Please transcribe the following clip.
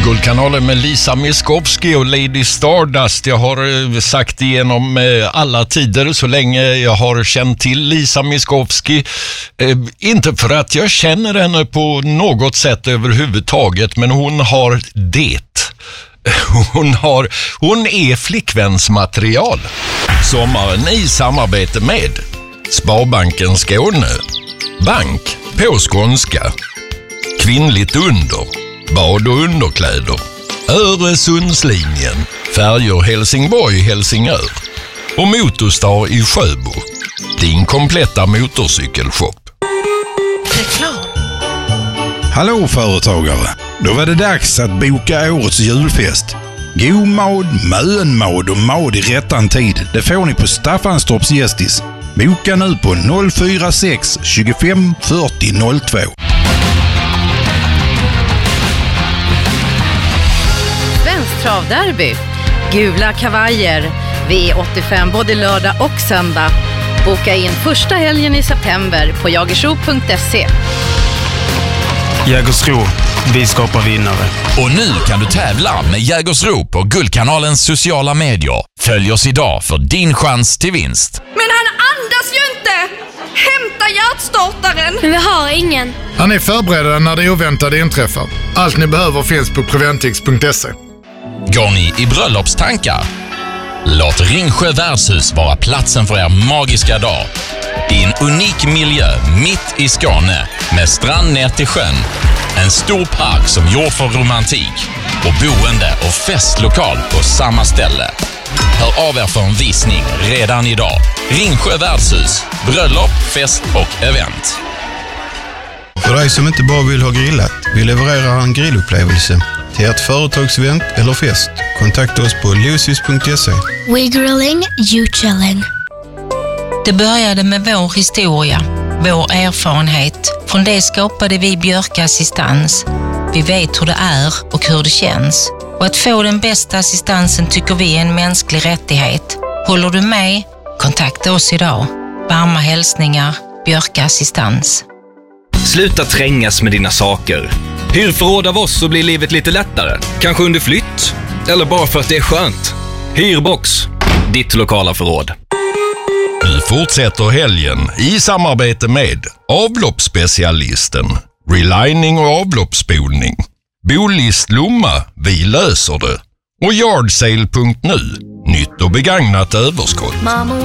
Guldkanalen med Lisa Miskovsky och Lady Stardust. Jag har sagt igenom alla tider så länge jag har känt till Lisa Miskovsky. Inte för att jag känner henne på något sätt överhuvudtaget, men hon har det. Hon är flickvänsmaterial. Sommaren i samarbete med Sparbanken Skåne, bank på skånska, kvinnligt under, bad- och underkläder, Öresundslinjen, färjor Helsingborg-Helsingör och Motorstar i Sjöbo. Din kompletta motorcykelshop. Reklam. Hallå företagare, då var det dags att boka årets julfest. God mad, mönmad och mad i rättan tid. Det får ni på Staffanstorps Gästis. Boka nu på 046 25 40 02. Svensk travderby. Gula kavajer. V85 både lördag och söndag. Boka in första helgen i september på jagersro.se. Jägersro, vi skapar vinnare. Och nu kan du tävla med Jägersro på Guldkanalens sociala medier. Följ oss idag för din chans till vinst. Men han andas ju inte! Hämta hjärtstartaren! Men vi har ingen. Han är förberedda när det oväntade inträffar. Allt ni behöver finns på preventix.se. Går ni i bröllopstankar? Låt Ringsjö värdshus vara platsen för er magiska dag. I en unik miljö mitt i Skåne med strand ner till sjön, en stor park som gjord för romantik och boende och festlokal på samma ställe. Hör av er för en visning redan idag. Ringsjö värdshus, bröllop, fest och event. För dig som inte bara vill ha grillat, vi levererar en grillupplevelse till ert företagsevent eller fest. Kontakta oss på lucis.se. We grilling, you chilling. Det började med vår historia, vår erfarenhet. Från det skapade vi Björka Assistans. Vi vet hur det är och hur det känns. Och att få den bästa assistansen tycker vi är en mänsklig rättighet. Håller du med? Kontakta oss idag. Varma hälsningar, Björka Assistans. Sluta trängas med dina saker. Hyr förråd av oss så blir livet lite lättare. Kanske under flytt. Eller bara för att det är skönt. Hyrbox. Ditt lokala förråd. Nu fortsätter helgen i samarbete med avloppsspecialisten, relining och avloppsspolning, Bolist Lomma, vi löser det, och Yardsale.nu, nytt och begagnat överskott.